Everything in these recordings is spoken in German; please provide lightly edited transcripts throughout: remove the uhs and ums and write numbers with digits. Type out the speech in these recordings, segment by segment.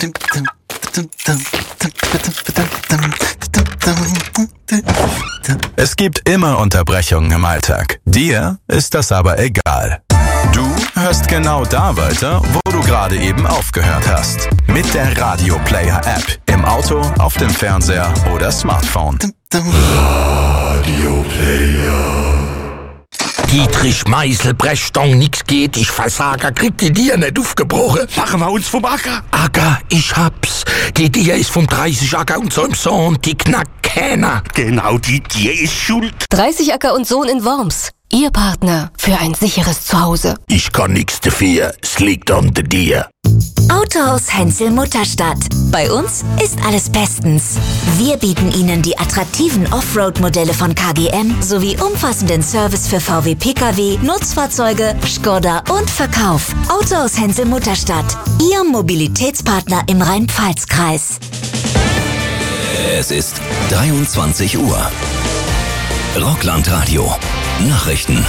Es gibt immer Unterbrechungen im Alltag. Dir ist das aber egal. Du hörst genau da weiter, wo du gerade eben aufgehört hast. Mit der Radio Player App. Im Auto, auf dem Fernseher oder Smartphone. Radio Player. Dietrich Meisel, Brechstong, nix geht, ich Versager, krieg die Dier nicht aufgebrochen. Machen wir uns vom Acker. Acker, ich hab's. Die Dier ist vom 30 Acker und Sohn Sohn, die knackt keiner. Genau, die Dier ist schuld. 30 Acker und Sohn in Worms. Ihr Partner für ein sicheres Zuhause. Ich kann nix dafür, es liegt an der Dier. Autohaus Hensel Mutterstadt. Bei uns ist alles bestens. Wir bieten Ihnen die attraktiven Offroad-Modelle von KGM sowie umfassenden Service für VW Pkw, Nutzfahrzeuge, Skoda und Verkauf. Autohaus Hensel Mutterstadt. Ihr Mobilitätspartner im Rhein-Pfalz-Kreis. Es ist 23 Uhr. Rockland-Radio. Nachrichten.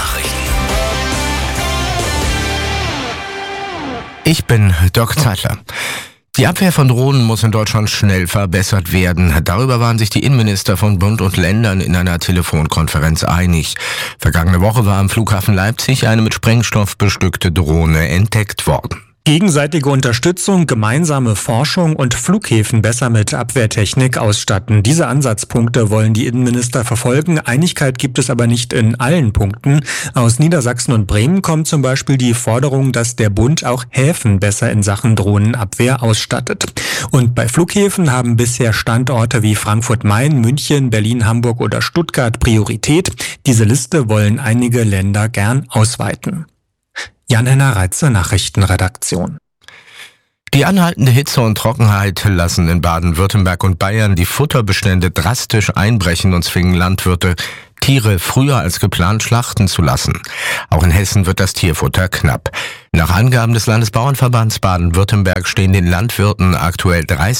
Ich bin Dirk Zeitler. Die Abwehr von Drohnen muss in Deutschland schnell verbessert werden. Darüber waren sich die Innenminister von Bund und Ländern in einer Telefonkonferenz einig. Vergangene Woche war am Flughafen Leipzig eine mit Sprengstoff bestückte Drohne entdeckt worden. Gegenseitige Unterstützung, gemeinsame Forschung und Flughäfen besser mit Abwehrtechnik ausstatten. Diese Ansatzpunkte wollen die Innenminister verfolgen. Einigkeit gibt es aber nicht in allen Punkten. Aus Niedersachsen und Bremen kommt zum Beispiel die Forderung, dass der Bund auch Häfen besser in Sachen Drohnenabwehr ausstattet. Und bei Flughäfen haben bisher Standorte wie Frankfurt-Main, München, Berlin, Hamburg oder Stuttgart Priorität. Diese Liste wollen einige Länder gern ausweiten. Jan-Henner Reitze, Nachrichtenredaktion. Die anhaltende Hitze und Trockenheit lassen in Baden-Württemberg und Bayern die Futterbestände drastisch einbrechen und zwingen Landwirte, Tiere früher als geplant schlachten zu lassen. Auch in Hessen wird das Tierfutter knapp. Nach Angaben des Landesbauernverbands Baden-Württemberg stehen den Landwirten aktuell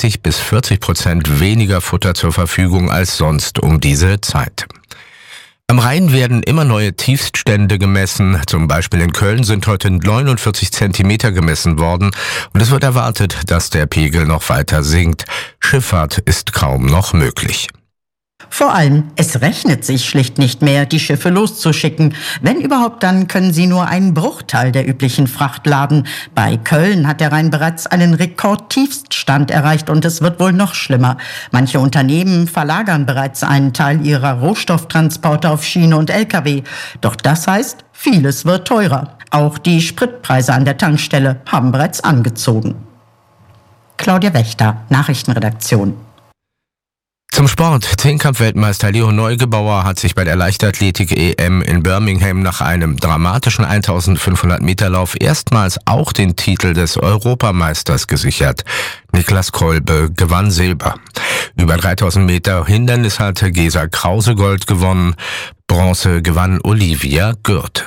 30-40% weniger Futter zur Verfügung als sonst um diese Zeit. Am Rhein werden immer neue Tiefststände gemessen. Zum Beispiel in Köln sind heute 49 Zentimeter gemessen worden und es wird erwartet, dass der Pegel noch weiter sinkt. Schifffahrt ist kaum noch möglich. Vor allem, es rechnet sich schlicht nicht mehr, die Schiffe loszuschicken. Wenn überhaupt, dann können sie nur einen Bruchteil der üblichen Fracht laden. Bei Köln hat der Rhein bereits einen Rekordtiefststand erreicht und es wird wohl noch schlimmer. Manche Unternehmen verlagern bereits einen Teil ihrer Rohstofftransporte auf Schiene und Lkw. Doch das heißt, vieles wird teurer. Auch die Spritpreise an der Tankstelle haben bereits angezogen. Claudia Wächter, Nachrichtenredaktion. Zum Sport. Zehnkampf-Weltmeister Leo Neugebauer hat sich bei der Leichtathletik-EM in Birmingham nach einem dramatischen 1500-Meter-Lauf erstmals auch den Titel des Europameisters gesichert. Niklas Kolbe gewann Silber. Über 3000 Meter Hindernis hatte Gesa Krause Gold gewonnen. Bronze gewann Olivia Gürt.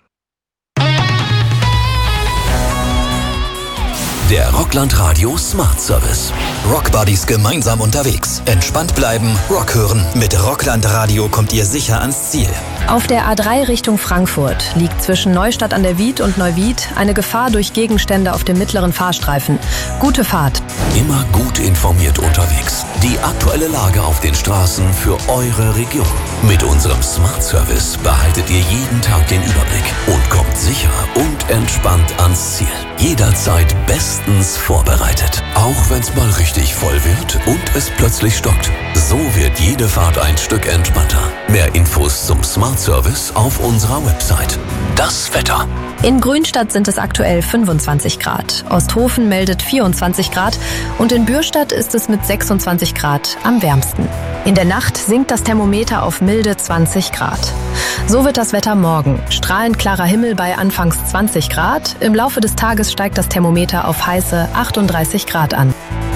Der Rockland Radio Smart Service. Rockbuddies gemeinsam unterwegs. Entspannt bleiben, Rock hören. Mit Rockland Radio kommt ihr sicher ans Ziel. Auf der A3 Richtung Frankfurt liegt zwischen Neustadt an der Wied und Neuwied eine Gefahr durch Gegenstände auf dem mittleren Fahrstreifen. Gute Fahrt. Immer gut informiert unterwegs. Die aktuelle Lage auf den Straßen für eure Region. Mit unserem Smart Service behaltet ihr jeden Tag den Überblick und kommt sicher und entspannt ans Ziel. Jederzeit bestens vorbereitet. Auch wenn es mal richtig voll wird und es plötzlich stockt. So wird jede Fahrt ein Stück entspannter. Mehr Infos zum Smart Service auf unserer Website. Das Wetter. In Grünstadt sind es aktuell 25 Grad. Osthofen meldet 24 Grad und in Bürstadt ist es mit 26 Grad am wärmsten. In der Nacht sinkt das Thermometer auf milde 20 Grad. So wird das Wetter morgen. Strahlend klarer Himmel bei anfangs 20 Grad. Im Laufe des Tages steigt das Thermometer auf heiße 38 Grad an.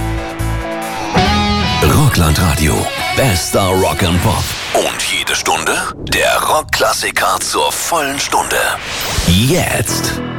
Rockland Radio. Bester Rock and Pop. Und jede Stunde der Rockklassiker zur vollen Stunde. Jetzt.